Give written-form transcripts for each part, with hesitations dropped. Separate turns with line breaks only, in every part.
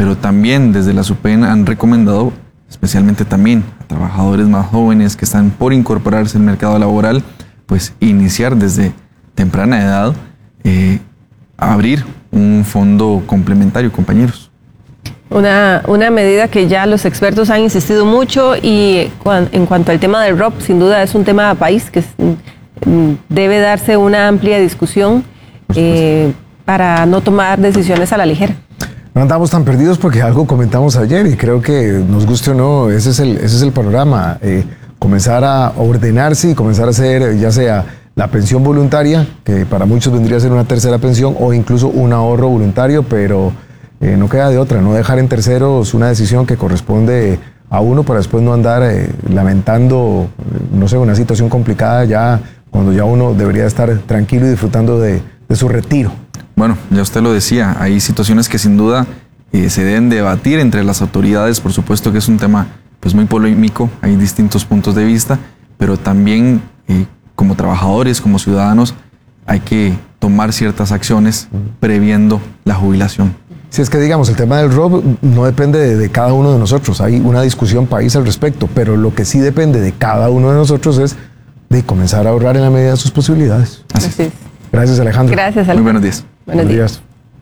pero también desde la SUPEN han recomendado, especialmente también a trabajadores más jóvenes que están por incorporarse al mercado laboral, pues iniciar desde temprana edad, abrir un fondo complementario, compañeros.
Una medida que ya los expertos han insistido mucho, y en cuanto al tema del ROP, sin duda es un tema de país que debe darse una amplia discusión para no tomar decisiones a la ligera.
No andamos tan perdidos porque algo comentamos ayer y creo que nos guste o no, ese es el panorama. Comenzar a ordenarse y comenzar a hacer ya sea la pensión voluntaria, que para muchos vendría a ser una tercera pensión, o incluso un ahorro voluntario, pero no queda de otra, no dejar en terceros una decisión que corresponde a uno para después no andar lamentando, no sé, una situación complicada ya cuando ya uno debería estar tranquilo y disfrutando de su retiro.
Bueno, ya usted lo decía, hay situaciones que sin duda se deben debatir entre las autoridades. Por supuesto que es un tema pues muy polémico, hay distintos puntos de vista, pero también como trabajadores, como ciudadanos, hay que tomar ciertas acciones previendo la jubilación.
Si es que digamos, el tema del ROP no depende de cada uno de nosotros, hay una discusión país al respecto, pero lo que sí depende de cada uno de nosotros es de comenzar a ahorrar en la medida de sus posibilidades.
Así es.
Gracias, Alejandro.
Gracias, Alejandro.
Muy buenos días.
Buenos días.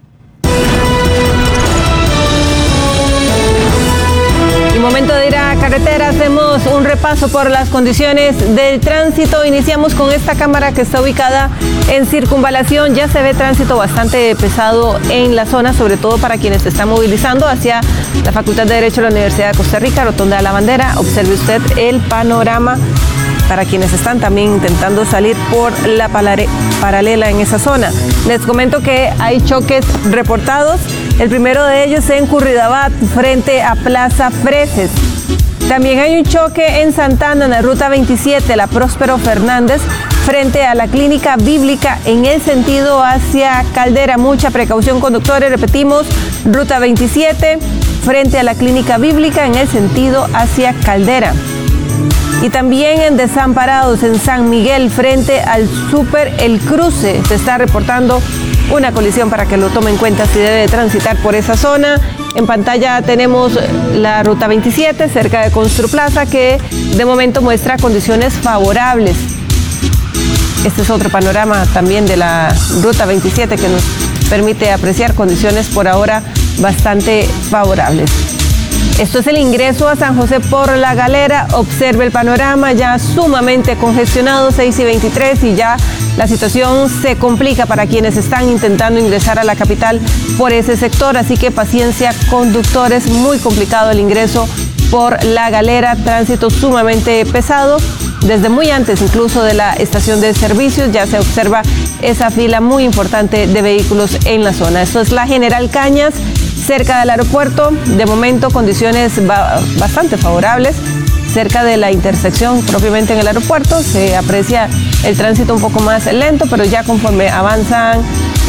Y momento de ir a carretera, hacemos un repaso por las condiciones del tránsito. Iniciamos con esta cámara que está ubicada en Circunvalación. Ya se ve tránsito bastante pesado en la zona, sobre todo para quienes se están movilizando hacia la Facultad de Derecho de la Universidad de Costa Rica, Rotonda de la Bandera. Observe usted el panorama para quienes están también intentando salir por la paralela en esa zona. Les comento que hay choques reportados. El primero de ellos en Curridabat, frente a Plaza Freses. También hay un choque en Santana, en la Ruta 27, la Próspero Fernández, frente a la Clínica Bíblica, en el sentido hacia Caldera. Mucha precaución, conductores. Repetimos, Ruta 27, frente a la Clínica Bíblica, en el sentido hacia Caldera. Y también en Desamparados, en San Miguel, frente al Súper El Cruce, se está reportando una colisión para que lo tome en cuenta si debe transitar por esa zona. En pantalla tenemos la Ruta 27, cerca de Construplaza, que de momento muestra condiciones favorables. Este es otro panorama también de la Ruta 27 que nos permite apreciar condiciones por ahora bastante favorables. Esto es el ingreso a San José por La Galera. Observe el panorama ya sumamente congestionado, 6:23, y ya la situación se complica para quienes están intentando ingresar a la capital por ese sector. Así que paciencia, conductores, muy complicado el ingreso por La Galera, tránsito sumamente pesado. Desde muy antes incluso de la estación de servicios ya se observa esa fila muy importante de vehículos en la zona. Esto es la General Cañas, cerca del aeropuerto. De momento condiciones bastante favorables. Cerca de la intersección propiamente en el aeropuerto se aprecia el tránsito un poco más lento, pero ya conforme avanzan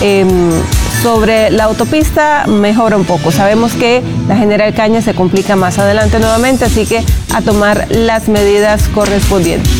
sobre la autopista mejora un poco. Sabemos que la General Cañas se complica más adelante nuevamente, así que a tomar las medidas correspondientes.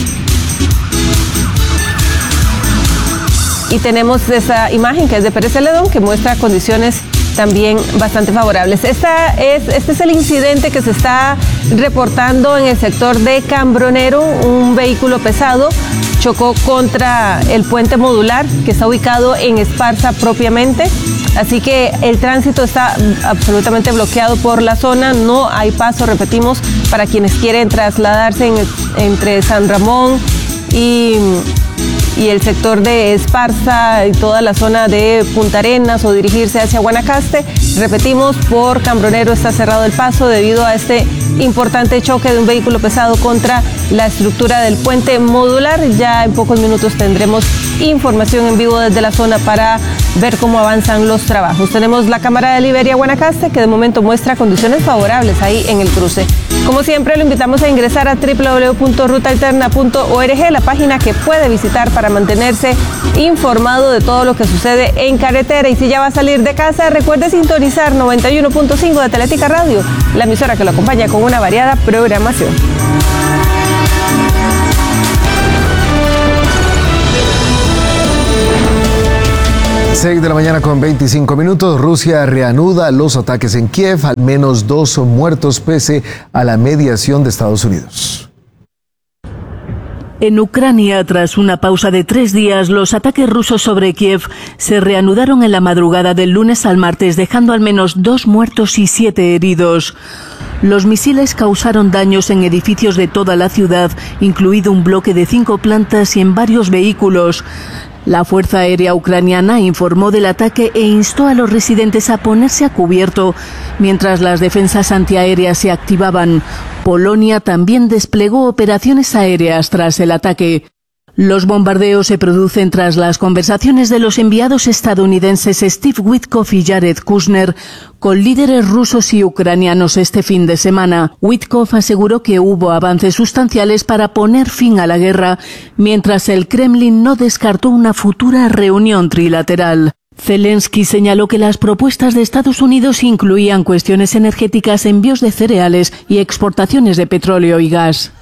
Y tenemos esa imagen que es de Pérez Celedón, que muestra condiciones también bastante favorables. Este es el incidente que se está reportando en el sector de Cambronero. Un vehículo pesado chocó contra el puente modular que está ubicado en Esparza propiamente. Así que el tránsito está absolutamente bloqueado por la zona. No hay paso, repetimos, para quienes quieren trasladarse entre San Ramón y el sector de Esparza y toda la zona de Punta Arenas o dirigirse hacia Guanacaste. Repetimos, por Cambronero está cerrado el paso debido a este importante choque de un vehículo pesado contra la estructura del puente modular. Ya en pocos minutos tendremos información en vivo desde la zona para ver cómo avanzan los trabajos. Tenemos la cámara de Liberia Guanacaste, que de momento muestra condiciones favorables ahí en el cruce. Como siempre, lo invitamos a ingresar a www.rutaalterna.org, la página que puede visitar para mantenerse informado de todo lo que sucede en carretera. Y si ya va a salir de casa, recuerde sintonizar 91.5 de Atlética Radio, la emisora que lo acompaña con una variada programación.
6 de la mañana con 25 minutos. Rusia reanuda los ataques en Kiev. Al menos 2 son muertos pese a la mediación de Estados Unidos.
En Ucrania, tras una pausa de 3 días, los ataques rusos sobre Kiev se reanudaron en la madrugada del lunes al martes, dejando al menos 2 muertos y 7 heridos. Los misiles causaron daños en edificios de toda la ciudad, incluido un bloque de 5 plantas y en varios vehículos. La Fuerza Aérea Ucraniana informó del ataque e instó a los residentes a ponerse a cubierto mientras las defensas antiaéreas se activaban. Polonia también desplegó operaciones aéreas tras el ataque. Los bombardeos se producen tras las conversaciones de los enviados estadounidenses Steve Witkoff y Jared Kushner con líderes rusos y ucranianos este fin de semana. Witkoff aseguró que hubo avances sustanciales para poner fin a la guerra, mientras el Kremlin no descartó una futura reunión trilateral. Zelensky señaló que las propuestas de Estados Unidos incluían cuestiones energéticas, envíos de cereales y exportaciones de petróleo y gas.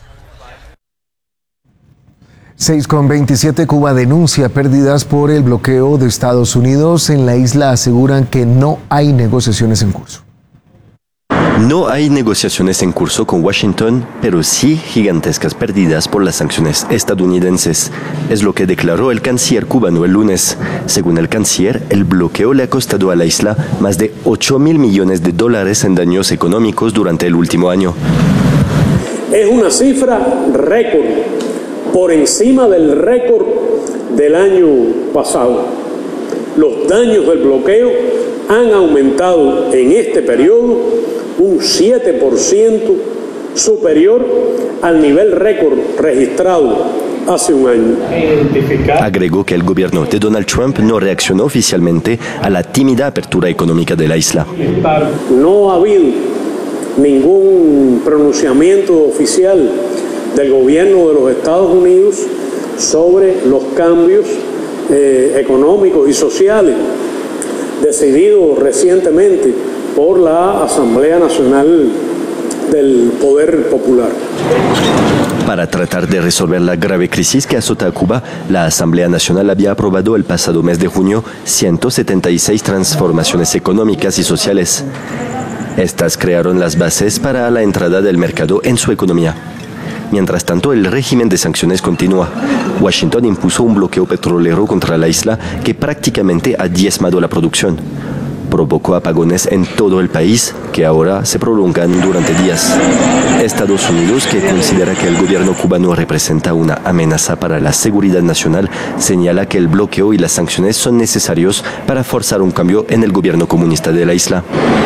6:27, Cuba denuncia pérdidas por el bloqueo de Estados Unidos. En la isla aseguran que no hay negociaciones en curso.
No hay negociaciones en curso con Washington, pero sí gigantescas pérdidas por las sanciones estadounidenses. Es lo que declaró el canciller cubano el lunes. Según el canciller, el bloqueo le ha costado a la isla más de $8.000 millones en daños económicos durante el último año.
Es una cifra récord, por encima del récord del año pasado. Los daños del bloqueo han aumentado en este periodo un 7% superior al nivel récord registrado hace un año.
Agregó que el gobierno de Donald Trump no reaccionó oficialmente a la tímida apertura económica de la isla.
No ha habido ningún pronunciamiento oficial del gobierno de los Estados Unidos sobre los cambios económicos y sociales decididos recientemente por la Asamblea Nacional del Poder Popular.
Para tratar de resolver la grave crisis que azota a Cuba, la Asamblea Nacional había aprobado el pasado mes de junio 176 transformaciones económicas y sociales. Estas crearon las bases para la entrada del mercado en su economía. Mientras tanto, el régimen de sanciones continúa. Washington impuso un bloqueo petrolero contra la isla que prácticamente ha diezmado la producción. Provocó apagones en todo el país que ahora se prolongan durante días. Estados Unidos, que considera que el gobierno cubano representa una amenaza para la seguridad nacional, señala que el bloqueo y las sanciones son necesarios para forzar un cambio en el gobierno comunista de la isla.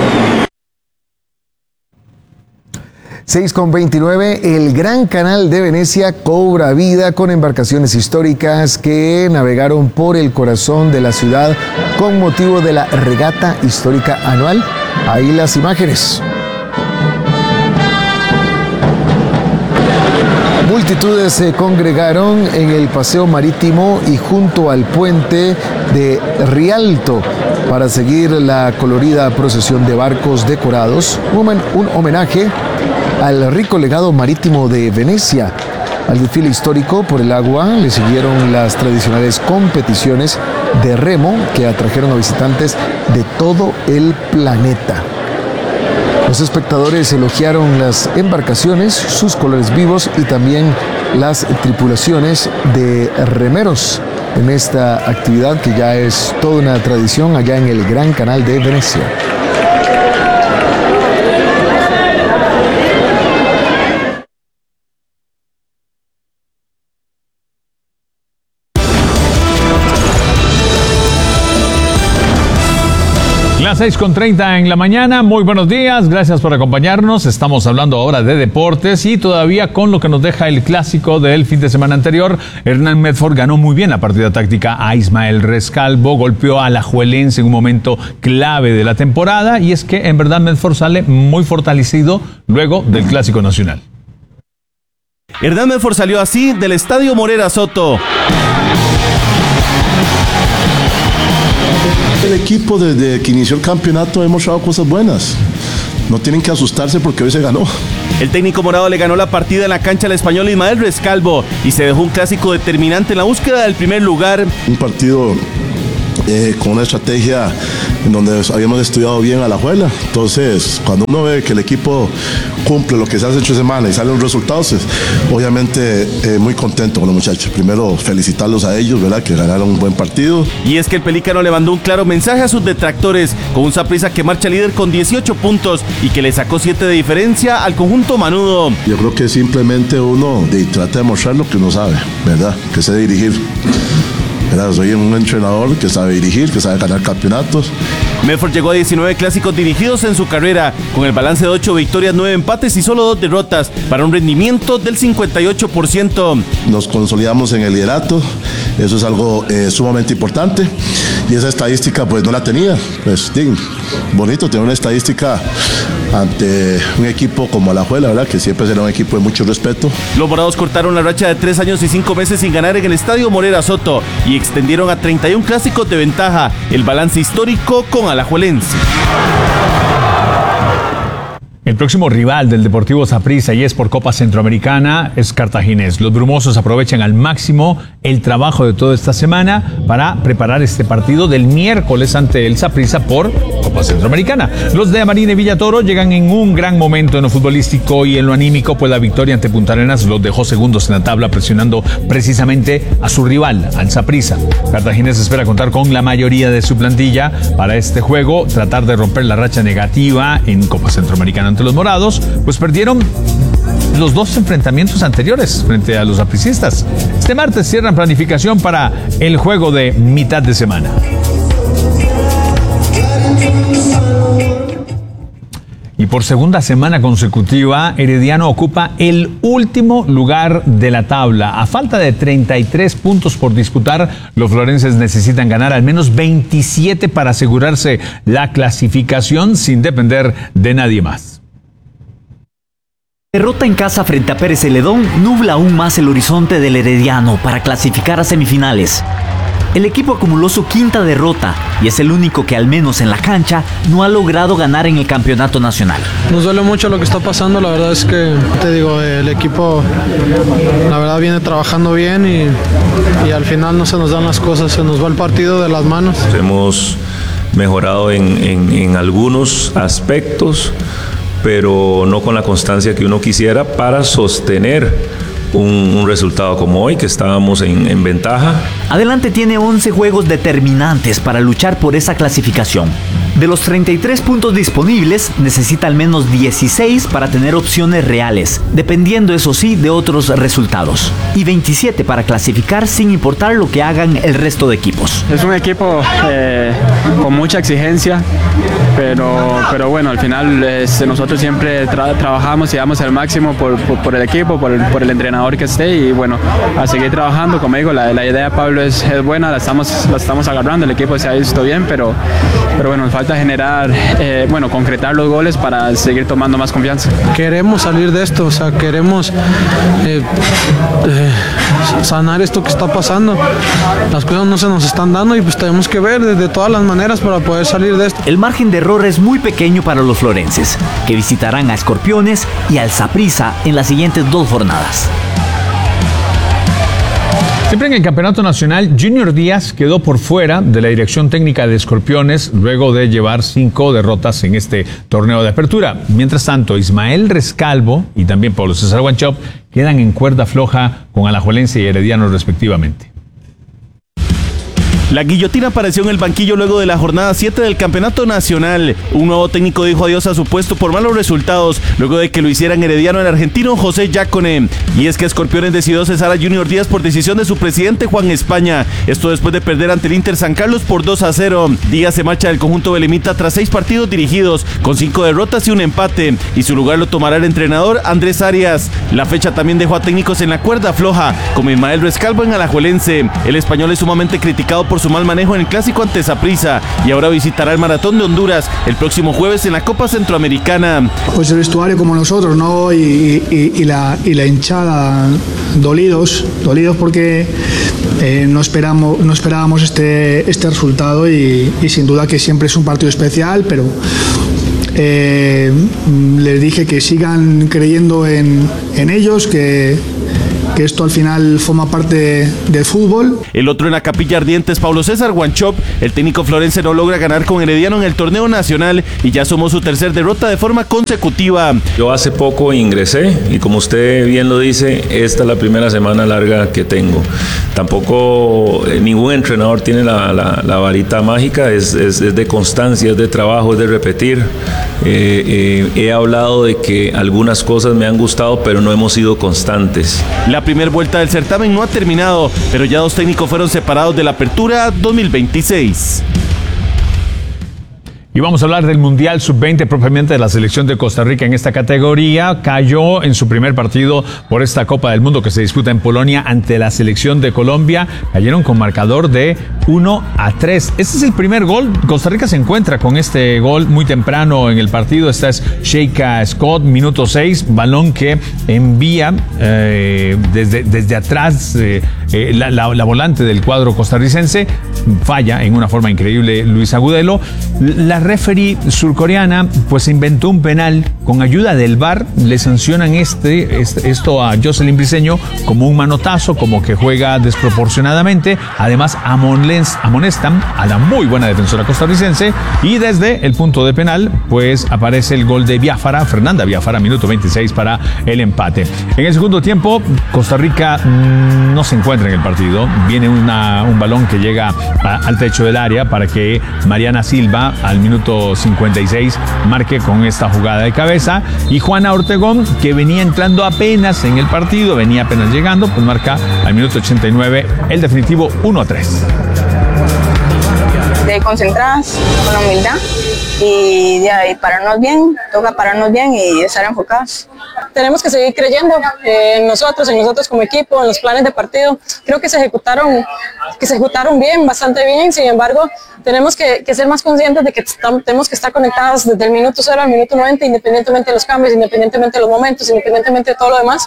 6:29, el Gran Canal de Venecia cobra vida con embarcaciones históricas que navegaron por el corazón de la ciudad con motivo de la regata histórica anual. Ahí las imágenes. Multitudes se congregaron en el paseo marítimo y junto al puente de Rialto para seguir la colorida procesión de barcos decorados, un homenaje al rico legado marítimo de Venecia. Al desfile histórico por el agua le siguieron las tradicionales competiciones de remo que atrajeron a visitantes de todo el planeta. Los espectadores elogiaron las embarcaciones, sus colores vivos y también las tripulaciones de remeros en esta actividad que ya es toda una tradición allá en el Gran Canal de Venecia.
Las 6:30 en la mañana, muy buenos días, gracias por acompañarnos. Estamos hablando ahora de deportes y todavía con lo que nos deja el clásico del fin de semana anterior. Hernán Medford ganó muy bien la partida táctica a Ismael Rescalvo, golpeó a Alajuelense en un momento clave de la temporada y es que en verdad Medford sale muy fortalecido luego del clásico nacional.
Hernán Medford salió así del Estadio Morera Soto.
El equipo desde que inició el campeonato ha mostrado cosas buenas. No tienen que asustarse porque hoy se ganó.
El técnico morado le ganó la partida en la cancha al español Ismael Rescalvo y se dejó un clásico determinante en la búsqueda del primer lugar.
Un partido con una estrategia en donde habíamos estudiado bien Alajuela. Entonces, cuando uno ve que el equipo cumple lo que se hace esta semana y salen los resultados, obviamente muy contento con los muchachos. Primero, felicitarlos a ellos, ¿verdad? Que ganaron un buen partido.
Y es que el Pelícano le mandó un claro mensaje a sus detractores, con un Saprissa que marcha líder con 18 puntos y que le sacó 7 de diferencia al conjunto manudo.
Yo creo que simplemente uno trata de mostrar lo que uno sabe, ¿verdad? Que sé dirigir. Soy un entrenador que sabe dirigir, que sabe ganar campeonatos.
Medford llegó a 19 clásicos dirigidos en su carrera, con el balance de 8 victorias, 9 empates y solo 2 derrotas, para un rendimiento del 58%.
Nos consolidamos en el liderato, eso es algo sumamente importante, y esa estadística pues no la tenía. Pues bonito tener una estadística ante un equipo como Alajuela, ¿verdad? Que siempre será un equipo de mucho respeto.
Los morados cortaron la racha de 3 años y 5 meses sin ganar en el Estadio Morera Soto y extendieron a 31 clásicos de ventaja el balance histórico con alajuelense.
El próximo rival del Deportivo Saprissa, y es por Copa Centroamericana, es Cartaginés. Los brumosos aprovechan al máximo el trabajo de toda esta semana para preparar este partido del miércoles ante el Saprissa por Copa Centroamericana. Los de Amarine Villatoro llegan en un gran momento en lo futbolístico y en lo anímico, pues la victoria ante Punta Arenas los dejó segundos en la tabla, presionando precisamente a su rival, al Saprissa. Cartaginés espera contar con la mayoría de su plantilla para este juego, tratar de romper la racha negativa en Copa Centroamericana. Ante los morados, pues perdieron los 2 enfrentamientos anteriores frente a los sapricistas. Este martes cierran planificación para el juego de mitad de semana. Y por segunda semana consecutiva, Herediano ocupa el último lugar de la tabla. A falta de 33 puntos por disputar, los florenses necesitan ganar al menos 27 para asegurarse la clasificación sin depender de nadie más.
Derrota en casa frente a Pérez Celedón nubla aún más el horizonte del Herediano para clasificar a semifinales. El equipo acumuló su 5ª derrota y es el único que, al menos en la cancha, no ha logrado ganar en el campeonato nacional.
Nos duele mucho lo que está pasando, la verdad es que, el equipo, la verdad, viene trabajando bien y al final no se nos dan las cosas, se nos va el partido de las manos.
Hemos mejorado en algunos aspectos, pero no con la constancia que uno quisiera para sostener un resultado como hoy, que estábamos en ventaja.
Adelante tiene 11 juegos determinantes para luchar por esa clasificación. De los 33 puntos disponibles, necesita al menos 16 para tener opciones reales, dependiendo, eso sí, de otros resultados. Y 27 para clasificar sin importar lo que hagan el resto de equipos.
Es un equipo con mucha exigencia, pero bueno, al final nosotros siempre trabajamos y damos el máximo por el equipo, por el entrenador que esté, y bueno, a seguir trabajando. Como digo, la idea de Pablo es buena, la estamos agarrando, el equipo se ha visto bien, pero bueno, nos falta generar, concretar los goles para seguir tomando más confianza.
Queremos salir de esto, queremos sanar esto que está pasando. Las cosas no se nos están dando y pues tenemos que ver de todas las maneras para poder salir de esto.
El margen de error es muy pequeño para los florenses, que visitarán a Escorpiones y al Saprissa en las siguientes 2 jornadas.
Siempre en el campeonato nacional, Junior Díaz quedó por fuera de la dirección técnica de Escorpiones luego de llevar 5 derrotas en este torneo de apertura. Mientras tanto, Ismael Rescalvo y también Pablo César Wanchop quedan en cuerda floja con Alajuelense y Herediano respectivamente.
La guillotina apareció en el banquillo luego de la jornada 7 del campeonato nacional. Un nuevo técnico dijo adiós a su puesto por malos resultados, luego de que lo hicieran Herediano el argentino José Yacone. Y es que Escorpiones decidió cesar a Junior Díaz por decisión de su presidente Juan España. Esto después de perder ante el Inter San Carlos por 2-0. Díaz se marcha del conjunto belemita tras 6 partidos dirigidos, con 5 derrotas y un empate, y su lugar lo tomará el entrenador Andrés Arias. La fecha también dejó a técnicos en la cuerda floja, como Ismael Rescalvo en Alajuelense. El español es sumamente criticado por su mal manejo en el clásico ante Saprissa y ahora visitará el Maratón de Honduras el próximo jueves en la Copa Centroamericana.
Pues el vestuario como nosotros, ¿no? Y la hinchada dolidos porque no esperábamos este resultado y sin duda que siempre es un partido especial, pero les dije que sigan creyendo en ellos, que esto al final forma parte del fútbol.
El otro en la capilla ardiente es Pablo César Guanchop. El técnico florense no logra ganar con Herediano en el torneo nacional y ya sumó su tercer derrota de forma consecutiva.
Yo hace poco ingresé y como usted bien lo dice, esta es la primera semana larga que tengo. Tampoco ningún entrenador tiene la varita mágica, es de constancia, es de trabajo, es de repetir. He hablado de que algunas cosas me han gustado, pero no hemos sido constantes.
La primera vuelta del certamen no ha terminado, pero ya 2 técnicos fueron separados de la Apertura 2026.
Y vamos a hablar del Mundial Sub-20, propiamente de la selección de Costa Rica en esta categoría. Cayó en su primer partido por esta Copa del Mundo que se disputa en Polonia ante la selección de Colombia. Cayeron con marcador de 1-3. Este es el primer gol. Costa Rica se encuentra con este gol muy temprano en el partido. Esta es Sheika Scott, minuto 6. Balón que envía desde atrás la volante del cuadro costarricense. Falla en una forma increíble Luis Agudelo. La referee surcoreana pues inventó un penal con ayuda del VAR. Le sancionan esto a Jocelyn Briceño como un manotazo, como que juega desproporcionadamente. Además amonestan a la muy buena defensora costarricense y desde el punto de penal pues aparece el gol de Biafara, Fernanda Biafara, minuto 26 para el empate. En el segundo tiempo Costa Rica no se encuentra en el partido. Viene un balón que llega al techo del área para que Mariana Silva al minuto 56 marque con esta jugada de cabeza, y Juana Ortegón, que venía entrando apenas en el partido, venía apenas llegando, pues marca al minuto 89 el definitivo 1-3.
De concentradas, con humildad y de ahí pararnos bien, toca pararnos bien y estar enfocados.
Tenemos que seguir creyendo en nosotros como equipo, en los planes de partido. Creo que se ejecutaron bien, bastante bien. Sin embargo, tenemos que ser más conscientes de que tenemos que estar conectados desde el minuto 0 al minuto 90, independientemente de los cambios, independientemente de los momentos, independientemente de todo lo demás.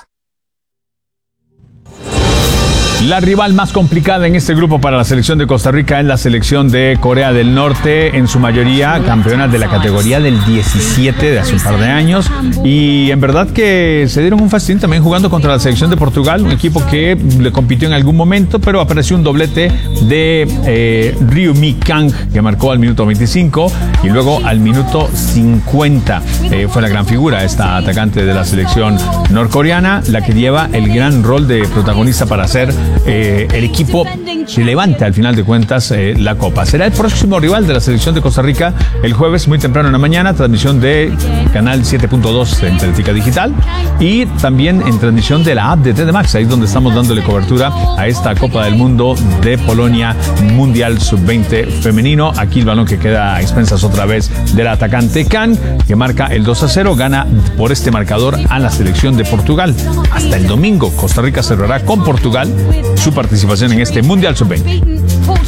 La rival más complicada en este grupo para la selección de Costa Rica es la selección de Corea del Norte, en su mayoría campeonas de la categoría del 17 de hace un par de años, y en verdad que se dieron un festín también jugando contra la selección de Portugal, un equipo que le compitió en algún momento, pero apareció un doblete de Ryu Mi Kang, que marcó al minuto 25 y luego al minuto 50. Fue la gran figura esta atacante de la selección norcoreana, la que lleva el gran rol de protagonista para hacer el equipo que levante al final de cuentas la Copa. Será el próximo rival de la selección de Costa Rica el jueves muy temprano en la mañana, transmisión de canal 7.2 en Teletica Digital y también en transmisión de la app de TD Max, ahí es donde estamos dándole cobertura a esta Copa del Mundo de Polonia Mundial Sub-20 femenino. Aquí el balón que queda a expensas otra vez del atacante Kang, que marca el 2-0, gana por este marcador a la selección de Portugal. Hasta el domingo Costa Rica cerrará con Portugal su participación en este Mundial Sub-20.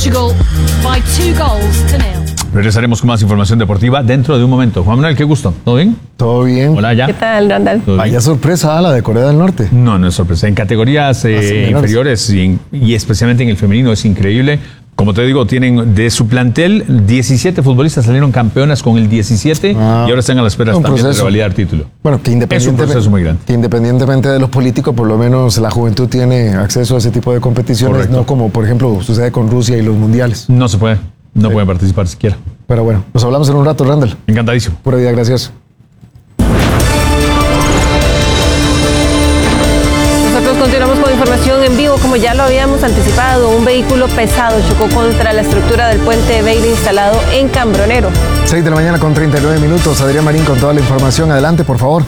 Regresaremos con más información deportiva dentro de un momento. Juan Manuel, qué gusto. ¿Todo bien?
Todo bien.
Hola, ya.
¿Qué tal, Randall?
Vaya sorpresa la de Corea del Norte.
No es sorpresa. En categorías inferiores y especialmente en el femenino es increíble. Como te digo, tienen de su plantel 17 futbolistas salieron campeonas con el 17 y ahora están a la espera también de revalidar título.
Bueno, que
es un proceso muy grande.
Que independientemente de los políticos, por lo menos la juventud tiene acceso a ese tipo de competiciones. Correcto. No como, por ejemplo, sucede con Rusia y los mundiales.
No se puede. No pueden participar siquiera.
Pero bueno, nos hablamos en un rato, Randall.
Encantadísimo.
Pura vida, gracias.
Nosotros continuamos con información en vivo. Como ya lo habíamos anticipado, un vehículo pesado chocó contra la estructura del puente Bailey instalado en Cambronero.
6 de la mañana con 39 minutos. Adrián Marín con toda la información. Adelante, por favor.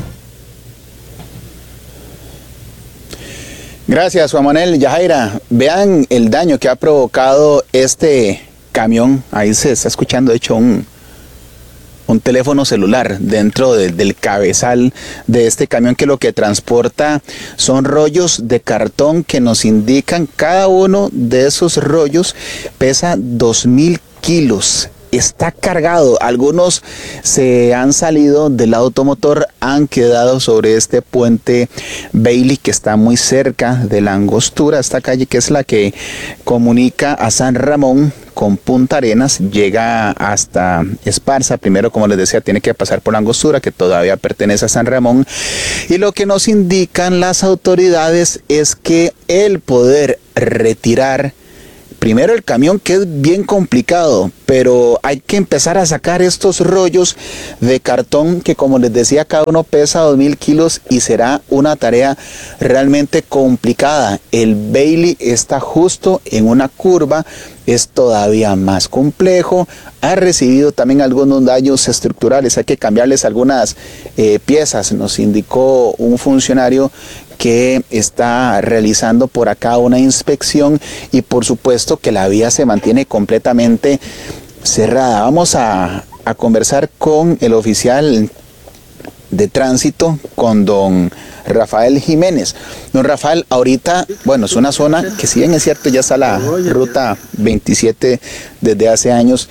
Gracias, Juan Manuel. Yajaira, vean el daño que ha provocado este camión. Ahí se está escuchando, de hecho, un teléfono celular dentro del cabezal de este camión, que lo que transporta son rollos de cartón que nos indican cada uno de esos rollos pesa 2.000 kilos. Está cargado. Algunos se han salido del automotor, han quedado sobre este puente Bailey, que está muy cerca de la Angostura, esta calle que es la que comunica a San Ramón con Punta Arenas, llega hasta Esparza. Primero, como les decía, tiene que pasar por la Angostura, que todavía pertenece a San Ramón. Y lo que nos indican las autoridades es que el poder retirar primero el camión, que es bien complicado, pero hay que empezar a sacar estos rollos de cartón que, como les decía, cada uno pesa 2000 kilos y será una tarea realmente complicada. El Bailey está justo en una curva, es todavía más complejo, ha recibido también algunos daños estructurales, hay que cambiarles algunas piezas, nos indicó un funcionario que está realizando por acá una inspección, y por supuesto que la vía se mantiene completamente cerrada. Vamos a conversar con el oficial de tránsito, con don Rafael Jiménez. Don Rafael, ahorita, bueno, es una zona que, si bien es cierto, ya está la ruta 27 desde hace años,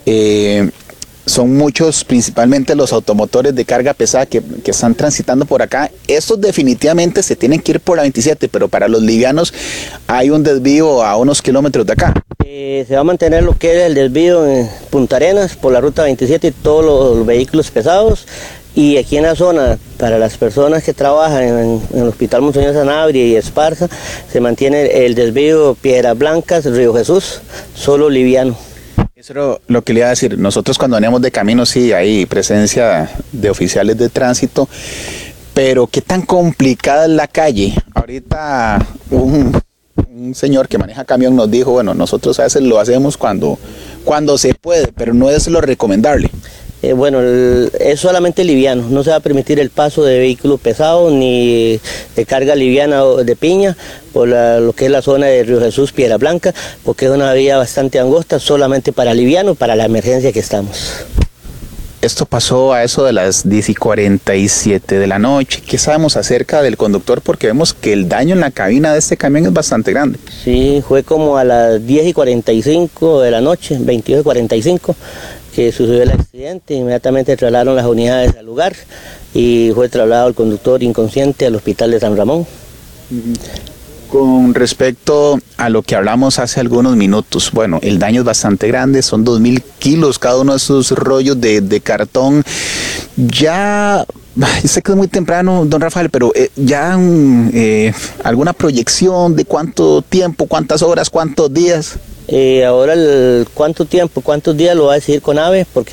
son muchos, principalmente los automotores de carga pesada que están transitando por acá. Estos definitivamente se tienen que ir por la 27, pero para los livianos hay un desvío a unos kilómetros de acá.
Se va a mantener lo que es el desvío en Punta Arenas por la ruta 27 y todos los vehículos pesados. Y aquí en la zona, para las personas que trabajan en el Hospital Monseñor Sanabria y Esparza, se mantiene el desvío Piedras Blancas, Río Jesús, solo liviano.
Eso era lo que le iba a decir. Nosotros cuando veníamos de camino, sí, hay presencia de oficiales de tránsito, pero ¿qué tan complicada es la calle? Ahorita un señor que maneja camión nos dijo, bueno, nosotros a veces lo hacemos cuando se puede, pero no es lo recomendable.
Bueno, es solamente liviano, no se va a permitir el paso de vehículos pesados ni de carga liviana o de piña por lo que es la zona de Río Jesús, Piedra Blanca, porque es una vía bastante angosta, solamente para liviano, para la emergencia que estamos.
Esto pasó a eso de las 10:47 de la noche. ¿Qué sabemos acerca del conductor? Porque vemos que el daño en la cabina de este camión es bastante grande.
Sí, fue como a las 10:45 de la noche, 22:45. Que sucedió el accidente. Inmediatamente trasladaron las unidades al lugar y fue trasladado el conductor inconsciente al hospital de San Ramón.
Con respecto a lo que hablamos hace algunos minutos, bueno, el daño es bastante grande, son 2000 kilos cada uno de esos rollos de cartón. Ya, sé que es muy temprano, don Rafael, pero ya alguna proyección de cuánto tiempo, cuántas horas, cuántos días.
Ahora cuánto tiempo, cuántos días lo va a decidir CONAVE, porque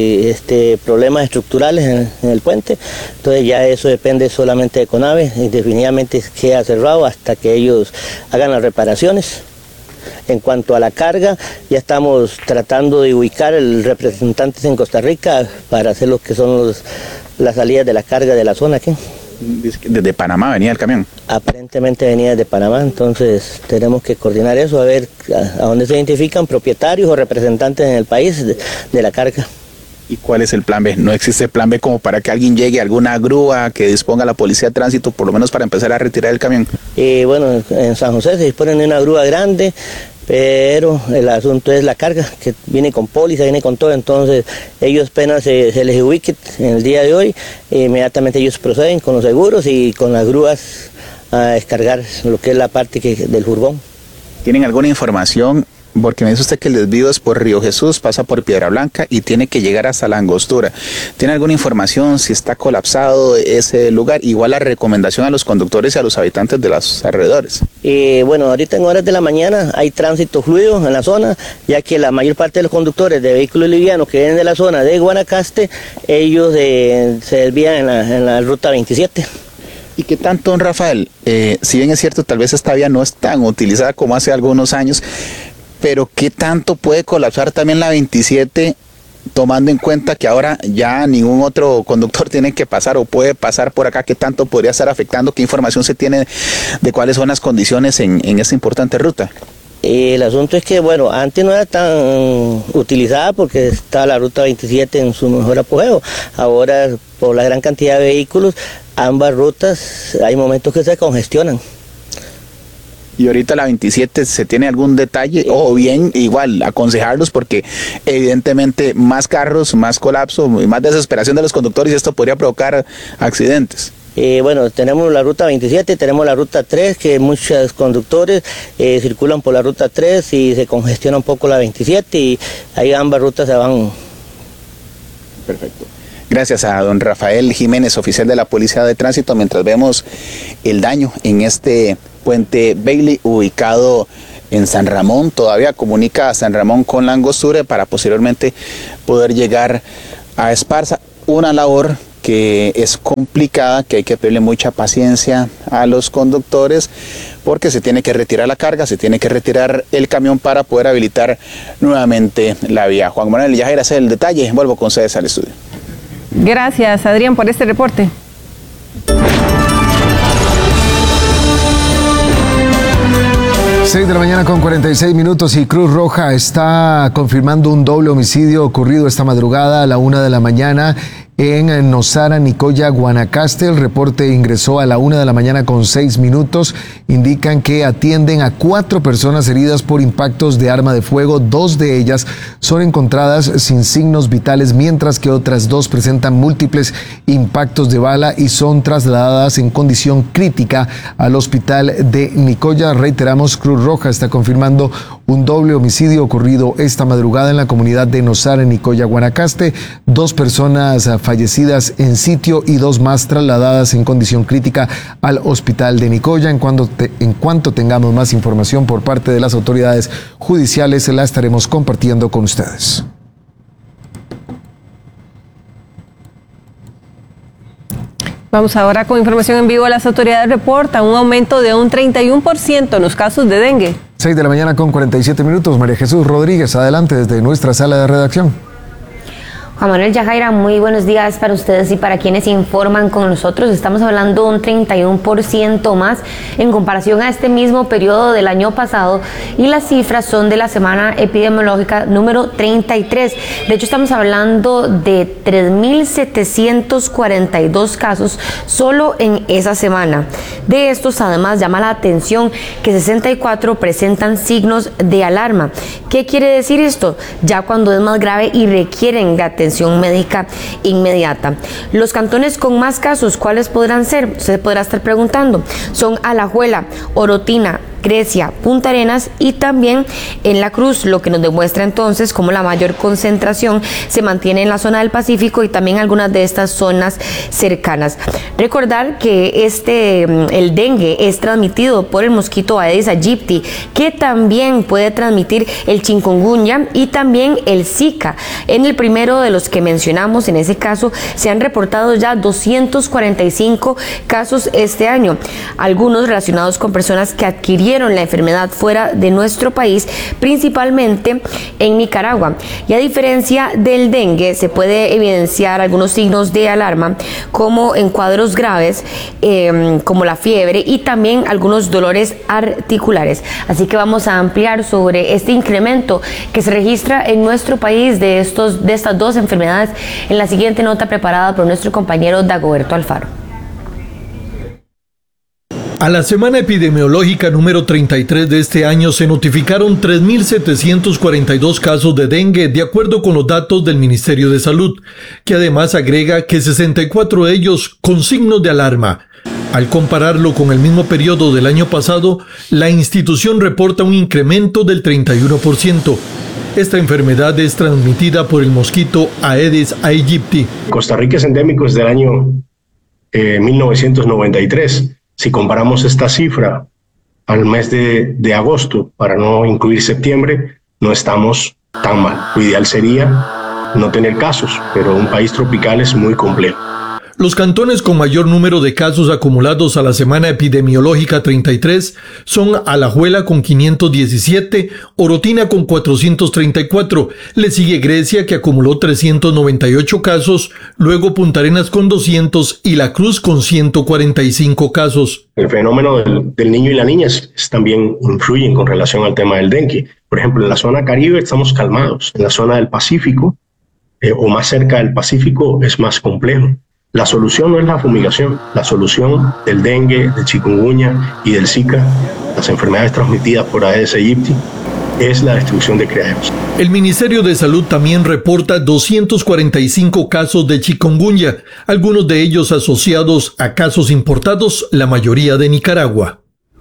hay problemas estructurales en el puente, entonces ya eso depende solamente de CONAVE y definitivamente queda cerrado hasta que ellos hagan las reparaciones. En cuanto a la carga, ya estamos tratando de ubicar representantes en Costa Rica para hacer lo que son las salidas de la carga de la zona aquí.
Desde Panamá venía el camión.
Aparentemente venía desde Panamá, entonces tenemos que coordinar eso, a ver a dónde se identifican propietarios o representantes en el país de la carga.
¿Y cuál es el plan B? ¿No existe plan B como para que alguien llegue a alguna grúa que disponga la policía de tránsito, por lo menos para empezar a retirar el camión?
Bueno, en San José se dispone de una grúa grande, pero el asunto es la carga, que viene con póliza, viene con todo, entonces ellos apenas se les ubique en el día de hoy, inmediatamente ellos proceden con los seguros y con las grúas a descargar lo que es la parte del furgón.
¿Tienen alguna información? Porque me dice usted que el desvío es por Río Jesús, pasa por Piedra Blanca y tiene que llegar hasta la Angostura. ¿Tiene alguna información si está colapsado ese lugar? Igual la recomendación a los conductores y a los habitantes de los alrededores.
Bueno, ahorita en horas de la mañana hay tránsito fluido en la zona, ya que la mayor parte de los conductores de vehículos livianos que vienen de la zona de Guanacaste, ellos se desvían en la ruta 27.
¿Y qué tanto, don Rafael? Si bien es cierto, tal vez esta vía no es tan utilizada como hace algunos años, pero ¿qué tanto puede colapsar también la 27, tomando en cuenta que ahora ya ningún otro conductor tiene que pasar o puede pasar por acá? ¿Qué tanto podría estar afectando? ¿Qué información se tiene de cuáles son las condiciones en esta importante ruta?
El asunto es que, bueno, antes no era tan utilizada porque está la ruta 27 en su mejor apogeo. Ahora, por la gran cantidad de vehículos, ambas rutas hay momentos que se congestionan.
Y ahorita la 27, ¿se tiene algún detalle? O bien, igual, aconsejarlos porque evidentemente más carros, más colapso, más desesperación de los conductores y esto podría provocar accidentes.
Bueno, tenemos la ruta 27, tenemos la ruta 3, que muchos conductores circulan por la ruta 3 y se congestiona un poco la 27 y ahí ambas rutas se van.
Perfecto. Gracias a don Rafael Jiménez, oficial de la Policía de Tránsito, mientras vemos el daño en este puente Bailey ubicado en San Ramón. Todavía comunica a San Ramón con la Angostura para posteriormente poder llegar a Esparza. Una labor que es complicada, que hay que pedirle mucha paciencia a los conductores porque se tiene que retirar la carga, se tiene que retirar el camión para poder habilitar nuevamente la vía. Juan Manuel Yajaira, ese es el detalle. Vuelvo con ustedes al estudio.
Gracias, Adrián, por este reporte.
6 de la mañana con 46 minutos y Cruz Roja está confirmando un doble homicidio ocurrido esta madrugada a la 1 de la mañana en Nosara, Nicoya, Guanacaste. El reporte ingresó a la 1 de la mañana con 6 minutos. Indican que atienden a 4 personas heridas por impactos de arma de fuego. 2 de ellas son encontradas sin signos vitales, mientras que otras 2 presentan múltiples impactos de bala y son trasladadas en condición crítica al hospital de Nicoya. Reiteramos, Cruz Roja está confirmando un doble homicidio ocurrido esta madrugada en la comunidad de Nosara, Nicoya, Guanacaste. 2 personas fallecidas en sitio y 2 más trasladadas en condición crítica al hospital de Nicoya. En cuanto tengamos más información por parte de las autoridades judiciales, la estaremos compartiendo con ustedes.
Vamos ahora con información en vivo. Las autoridades reportan un aumento de un 31% en los casos de dengue.
6 de la mañana con 47 minutos. María Jesús Rodríguez, adelante desde nuestra sala de redacción.
Juan Manuel Yajaira, muy buenos días para ustedes y para quienes informan con nosotros. Estamos hablando de un 31% más en comparación a este mismo periodo del año pasado y las cifras son de la semana epidemiológica número 33. De hecho, estamos hablando de 3.742 casos solo en esa semana. De estos, además, llama la atención que 64 presentan signos de alarma. ¿Qué quiere decir esto? Ya cuando es más grave y requieren de atención médica inmediata. Los cantones con más casos, ¿cuáles podrán ser? Usted podrá estar preguntando. Son Alajuela, Orotina, Grecia, Punta Arenas y también en La Cruz, lo que nos demuestra entonces cómo la mayor concentración se mantiene en la zona del Pacífico y también algunas de estas zonas cercanas. Recordar que el dengue es transmitido por el mosquito Aedes aegypti, que también puede transmitir el chikungunya y también el Zika. En el primero de los que mencionamos, en ese caso, se han reportado ya 245 casos este año, algunos relacionados con personas que adquirieron la enfermedad fuera de nuestro país, principalmente en Nicaragua. Y a diferencia del dengue, se puede evidenciar algunos signos de alarma, como en cuadros graves, como la fiebre y también algunos dolores articulares. Así que vamos a ampliar sobre este incremento que se registra en nuestro país de estas 2 enfermedades en la siguiente nota preparada por nuestro compañero Dagoberto Alfaro.
A la semana epidemiológica número 33 de este año se notificaron 3.742 casos de dengue, de acuerdo con los datos del Ministerio de Salud, que además agrega que 64 de ellos con signos de alarma. Al compararlo con el mismo periodo del año pasado, la institución reporta un incremento del 31%. Esta enfermedad es transmitida por el mosquito Aedes aegypti.
Costa Rica es endémico desde el año 1993. Si comparamos esta cifra al mes de agosto, para no incluir septiembre, no estamos tan mal. Lo ideal sería no tener casos, pero un país tropical es muy complejo.
Los cantones con mayor número de casos acumulados a la semana epidemiológica 33 son Alajuela con 517, Orotina con 434, le sigue Grecia que acumuló 398 casos, luego Punta Arenas con 200 y La Cruz con 145 casos.
El fenómeno del niño y la niña también influyen con relación al tema del dengue. Por ejemplo, en la zona Caribe estamos calmados, en la zona del Pacífico o más cerca del Pacífico es más complejo. La solución no es la fumigación, la solución del dengue, del chikungunya y del Zika, las enfermedades transmitidas por Aedes aegypti, es la distribución de criaderos.
El Ministerio de Salud también reporta 245 casos de chikungunya, algunos de ellos asociados a casos importados, la mayoría de Nicaragua.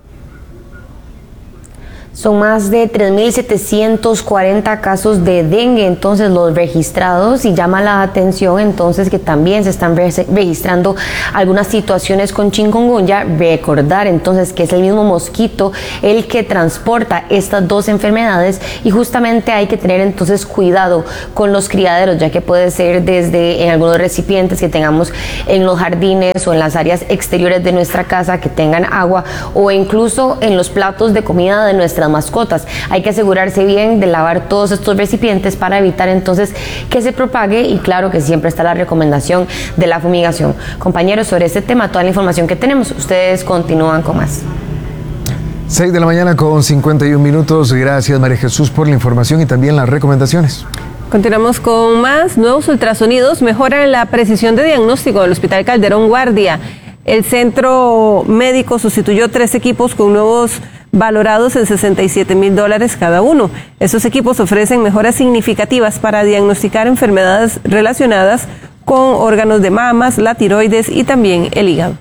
Son más de 3.740 casos de dengue, entonces los registrados, y llama la atención entonces que también se están registrando algunas situaciones con chikungunya. Recordar entonces que es el mismo mosquito el que transporta estas dos enfermedades y justamente hay que tener entonces cuidado con los criaderos, ya que puede ser desde en algunos recipientes que tengamos en los jardines o en las áreas exteriores de nuestra casa que tengan agua o incluso en los platos de comida de nuestras mascotas. Hay que asegurarse bien de lavar todos estos recipientes para evitar entonces que se propague y claro que siempre está la recomendación de la fumigación. Compañeros, sobre este tema, toda la información que tenemos, ustedes continúan con más.
6 de la mañana con 51 minutos. Gracias, María Jesús, por la información y también las recomendaciones.
Continuamos con más. Nuevos ultrasonidos mejoran la precisión de diagnóstico del Hospital Calderón Guardia. El centro médico sustituyó 3 equipos con nuevos valorados en $67,000 cada uno. Estos equipos ofrecen mejoras significativas para diagnosticar enfermedades relacionadas con órganos de mamas, la tiroides y también el hígado.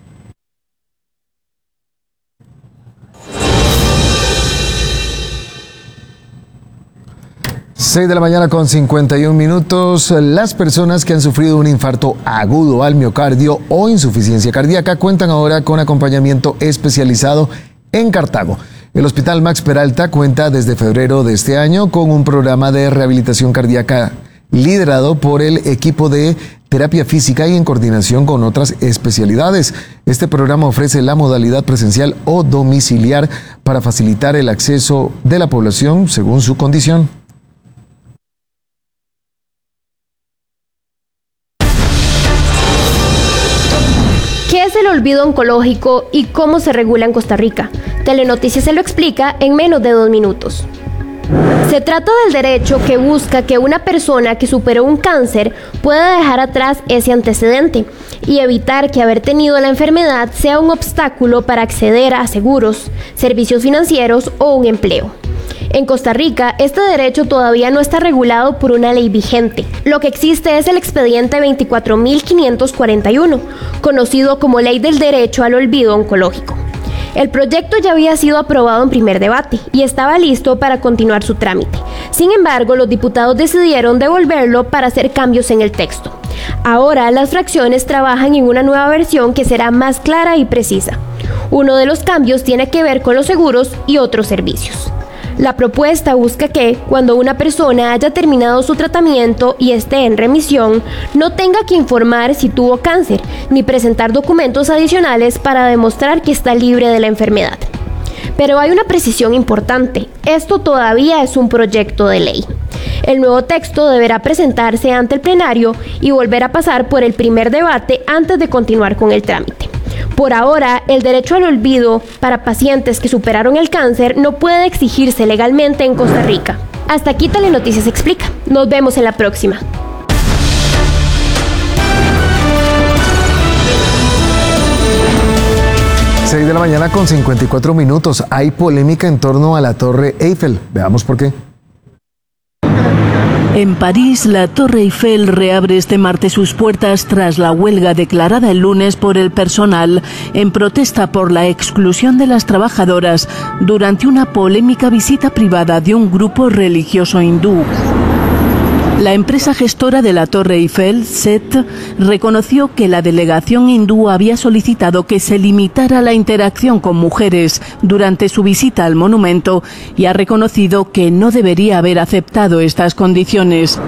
Seis de la mañana con 51 minutos. Las personas que han sufrido un infarto agudo al miocardio o insuficiencia cardíaca cuentan ahora con acompañamiento especializado en Cartago. El Hospital Max Peralta cuenta desde febrero de este año con un programa de rehabilitación cardíaca liderado por el equipo de terapia física y en coordinación con otras especialidades. Este programa ofrece la modalidad presencial o domiciliar para facilitar el acceso de la población según su condición.
¿Qué es el olvido oncológico y cómo se regula en Costa Rica? Telenoticias se lo explica en menos de 2 minutos. Se trata del derecho que busca que una persona que superó un cáncer pueda dejar atrás ese antecedente y evitar que haber tenido la enfermedad sea un obstáculo para acceder a seguros, servicios financieros o un empleo. En Costa Rica, este derecho todavía no está regulado por una ley vigente. Lo que existe es el expediente 24.541, conocido como Ley del Derecho al Olvido Oncológico. El proyecto ya había sido aprobado en primer debate y estaba listo para continuar su trámite. Sin embargo, los diputados decidieron devolverlo para hacer cambios en el texto. Ahora, las fracciones trabajan en una nueva versión que será más clara y precisa. Uno de los cambios tiene que ver con los seguros y otros servicios. La propuesta busca que, cuando una persona haya terminado su tratamiento y esté en remisión, no tenga que informar si tuvo cáncer, ni presentar documentos adicionales para demostrar que está libre de la enfermedad. Pero hay una precisión importante: esto todavía es un proyecto de ley. El nuevo texto deberá presentarse ante el plenario y volver a pasar por el primer debate antes de continuar con el trámite. Por ahora, el derecho al olvido para pacientes que superaron el cáncer no puede exigirse legalmente en Costa Rica. Hasta aquí Telenoticias Explica. Nos vemos en la próxima.
6 de la mañana con 54 minutos. Hay polémica en torno a la Torre Eiffel. Veamos por qué.
En París, la Torre Eiffel reabre este martes sus puertas tras la huelga declarada el lunes por el personal en protesta por la exclusión de las trabajadoras durante una polémica visita privada de un grupo religioso hindú. La empresa gestora de la Torre Eiffel, SET, reconoció que la delegación hindú había solicitado que se limitara la interacción con mujeres durante su visita al monumento y ha reconocido que no debería haber aceptado estas condiciones.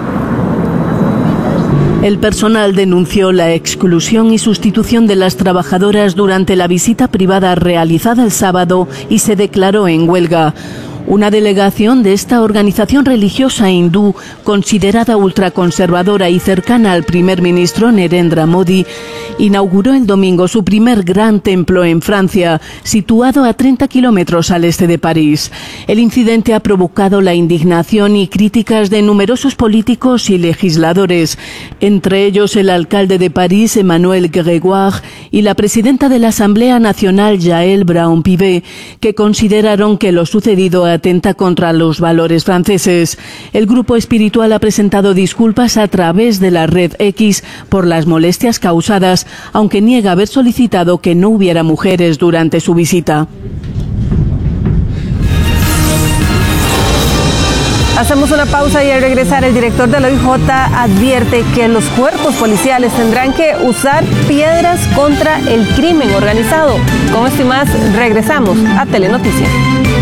El personal denunció la exclusión y sustitución de las trabajadoras durante la visita privada realizada el sábado y se declaró en huelga. Una delegación de esta organización religiosa hindú, considerada ultraconservadora y cercana al primer ministro Narendra Modi, inauguró el domingo su primer gran templo en Francia, situado a 30 kilómetros al este de París. El incidente ha provocado la indignación y críticas de numerosos políticos y legisladores, entre ellos el alcalde de París, Emmanuel Grégoire, y la presidenta de la Asamblea Nacional, Yael Braun-Pivet, que consideraron que lo sucedido atenta contra los valores franceses. El grupo espiritual ha presentado disculpas a través de la red X por las molestias causadas, aunque niega haber solicitado que no hubiera mujeres durante su visita.
Hacemos una pausa y al regresar el director del OIJ advierte que los cuerpos policiales tendrán que usar piedras contra el crimen organizado. Con esto y más, regresamos a Telenoticias.